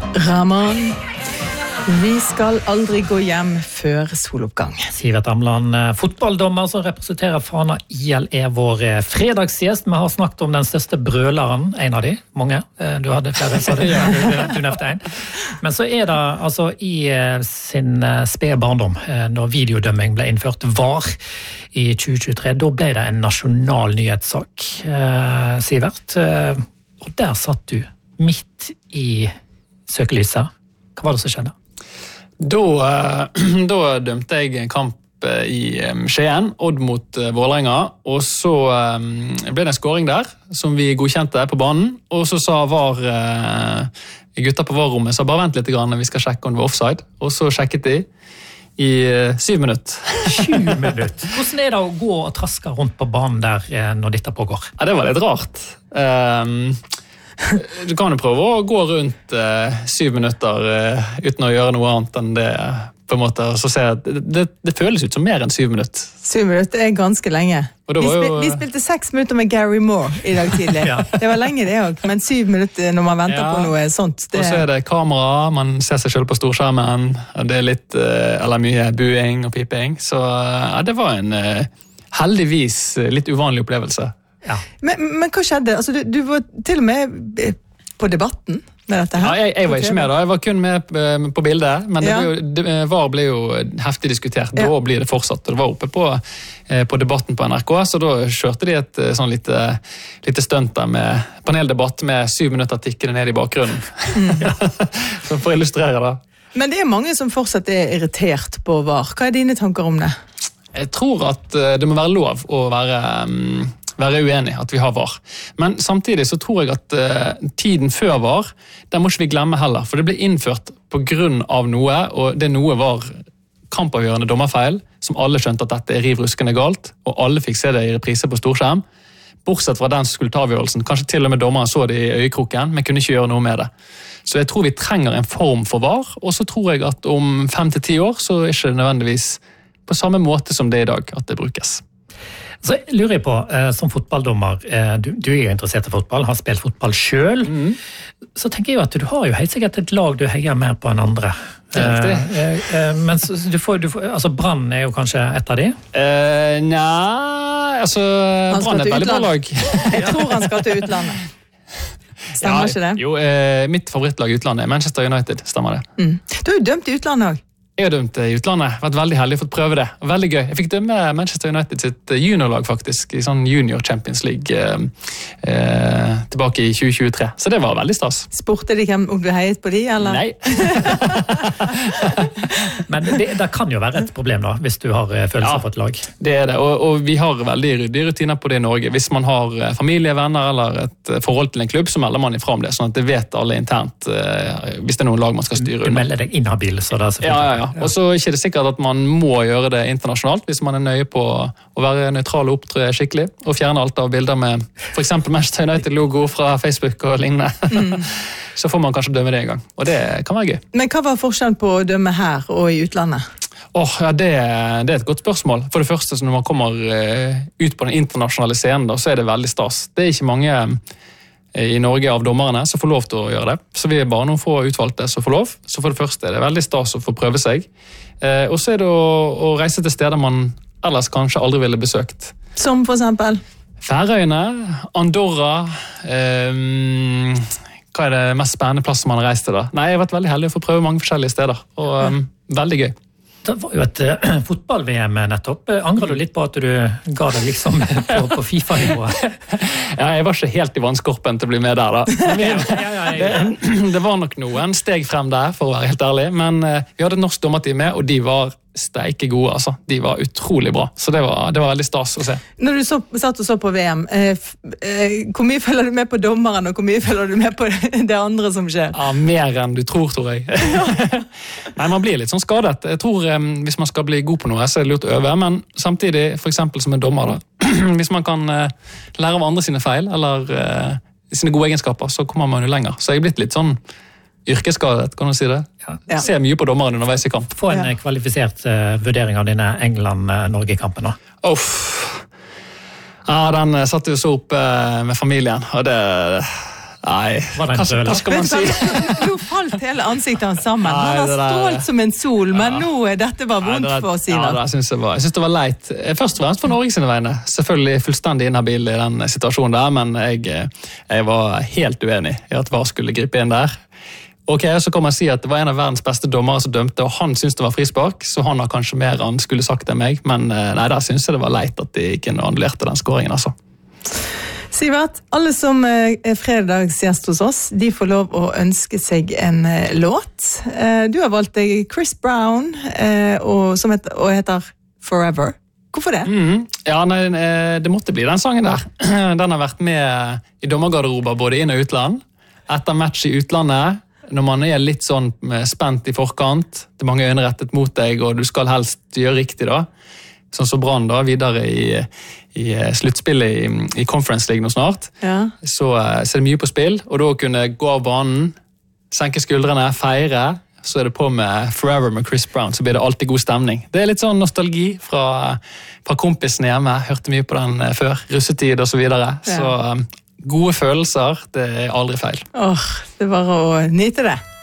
Rahman, vi skal aldri gå hjem før soloppgang. Sivert Amland, fotballdommer som representerer Fana IL, vår fredagsgjest. Vi har snakket om den største brøleren, en av de, mange. Du hadde flere, sa du. Du nevnte en. Men så det altså i sin spede barndom, når videodømming ble innført VAR i 2023, da ble det en nasjonal nyhetssak, Sivert. Og der satt du midt i søkelyset. Hva var det som skjedde? Da dømte jeg en kamp i Skien, Odd mot Vålerenga, og så ble det en scoring der, som vi godkjente på banen, og så sa gutta på VAR-rommet, så bare vent litt grann, vi skal sjekke om det var offside, og så sjekket de i 7 minutter. 7 minutter? Hvordan det å gå og traske rundt på banen der når dette pågår? Ja, det var litt rart. Du kan jo prøve å gå rundt 7 minutter uten å gjøre noe annet enn det, på en måte, og så ser jeg at det føles ut som mer enn 7 minutter. 7 minutter ganske lenge. Vi spilte 6 minutter med Gary Moore i dag tidlig. Ja. Det var lenge det også, men 7 minutter når man venter på noe sånt. Og så det kamera, man ser seg selv på storskjermen, og det litt, eller mye buing og piping, så ja, det var en heldigvis litt uvanlig opplevelse. Ja. Men hva skjedde? Altså, du var til og med på debatten med dette her? Ja, jeg var ikke med da. Jeg var kun med på bildet, men VAR ble jo heftig diskutert. Da blir det fortsatt. Det var oppe på debatten på NRK, så da kjørte de et sånn lite stunt der med paneldebatt med 7 minutter tikkende ned i bakgrunnen. Så for å illustrere det. Men det mange som fortsatt irritert på VAR. Hva dine tanker om det? Jeg tror at det må være lov å være uenig at vi har VAR. Men samtidig så tror jeg at tiden før VAR, der må ikke vi glemme heller, for det ble innført på grunn av noe, og det noe var kampavgjørende dommerfeil, som alle skjønte at dette riv ruskende galt, og alle fikk se det i reprise på storskjerm, bortsett fra den som skulle ta avgjørelsen. Kanskje til og med dommeren så det i øyekroken, men kunne ikke gjøre noe med det. Så jeg tror vi trenger en form for VAR, og så tror jeg at om 5 til 10 år, så er det ikke nødvendigvis på samme måte som det i dag at det brukes. Så lurer jeg på, som fotballdommer, du jo interessert i fotball, har spilt fotball selv, så tenker jeg jo at du har jo helt sikkert et lag du heier mer på enn andre. Men du får, altså Brann jo kanskje et av de? Nei, altså Brann et veldig bra lag. Jeg tror han skal til utlandet. Stemmer ikke det? Jo, mitt favorittlag i utlandet Manchester United, stemmer det. Du har jo dømt i utlandet også. Jeg har dømt i utlandet, vært veldig heldig å få prøve det. Veldig gøy. Jeg fikk dømme Manchester United sitt juniorlag faktisk, i sånn junior Champions League tilbake i 2023. Så det var veldig stas. Spurte de om du heiet på de, eller? Nei. Men det kan jo være et problem da, hvis du har følelser for et lag. Det det, og vi har veldig ryddige rutiner på det i Norge. Hvis man har familie, venner eller et forhold til en klubb, så melder man ifra om det, sånn at det vet alle internt hvis det noen lag man skal styre under. Du melder deg inhabil, så det selvfølgelig... Ja. Og så er det ikke sikkert at man må gjøre det internasjonalt, hvis man nøye på å være nøytral og opptre skikkelig, og fjerne alt av bilder med for eksempel Manchester United-logo fra Facebook og lignende. Så får man kanskje dømme det en gang, og det kan være gøy. Men hva var forskjellen på å dømme her og i utlandet? Det et godt spørsmål. For det første, når man kommer ut på den internasjonale scenen, så er det veldig stas. Det er ikke mange i Norge av dommerne som får lov til å gjøre det. Så vi er bare noen få utvalgte som får lov. Så for det første er det veldig stas å få prøve seg. Og så er det å reise til steder man ellers kanskje aldri ville besøkt. Som for eksempel? Færøyene, Andorra, hva det mest spennende plassen man har reist til da? Nei, jeg har vært veldig heldig å få prøve mange forskjellige steder, og veldig gøy. Det var jo et fotball-VM nettopp. Angrer du litt på at du ga det liksom på FIFA-nivået? Ja, jeg var ikke helt i vannskorpen til å bli med der da. Det var nok noen steg frem der, for å være helt ærlig, men vi hadde et norsk dommerteam med, og de var steike gode, altså. De var utrolig bra, så det var veldig stas å se. Når du satt og så på VM, hvor mye følger du med på dommeren, og hvor mye følger du med på det andre som skjer? Ja, mer enn du tror jeg. Nei, man blir litt sånn skadet. Jeg tror hvis man skal bli god på noe, så er det lurt å øve, men samtidig, for eksempel som en dommer da, hvis man kan lære av andre sine feil, eller sine gode egenskaper, så kommer man jo lenger. Så jeg er blitt litt sånn yrkesskadet, kan du si det? Ja. Ser mye på dommeren underveis i kamp. Få en kvalifisert vurdering av dine England-Norge-kampen da. Ja, den satte jo så opp med familien, og Nei, Var det en hva brøler? skal man si? Nå falt hele ansiktet hans sammen. Nei, Han har det der- strålt som en sol, men nå er dette bare vondt for Ja, Sivert. det synes jeg synes det var leit. Først og fremst for Norge sine vegne. Selvfølgelig fullstendig inhabil i den situasjonen der, men jeg var helt uenig i at VAR skulle gripe inn der. Ok, så kan man si at det var en av verdens beste dommere som dømte, og han syntes det var frispark, så han har kanskje mer han skulle sagt enn meg, men nei, der synes jeg det var leit at de ikke annullerte den skåringen, altså. Sivert, alle som er fredagsgjest hos oss, de får lov å ønske seg en låt. Du har valgt deg Chris Brown, som heter Forever. Hvorfor det? Ja, nei, det måtte bli den sangen der. Den har vært med i dommergarderober både inn- og utland. Etter match i utlandet, når man er litt sånn spent i forkant, det er mange øyne rettet mot deg, og du skal helst gjøre riktig da, sånn så Brann da, videre i sluttspillet i Conference League nå snart, Ja. så er det mye på spill, og da kunne gå av banen, senke skuldrene, feire, så er det på med Forever med Chris Brown, så blir det alltid god stemning. Det er litt sånn nostalgi fra kompisene hjemme, hørte mye på den før, russetid og så videre, så gode følelser, det er aldri feil. Det er bare å nyte det.